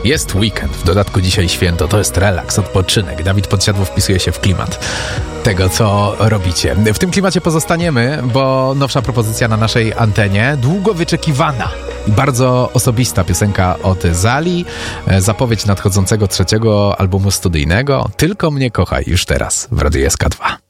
Jest weekend, w dodatku dzisiaj święto, to jest relaks, odpoczynek. Dawid Podsiadło wpisuje się w klimat tego, co robicie. W tym klimacie pozostaniemy, bo nowsza propozycja na naszej antenie, długo wyczekiwana i bardzo osobista piosenka od Zali, zapowiedź nadchodzącego 3. albumu studyjnego. Tylko mnie kochaj już teraz w Radiu SK2.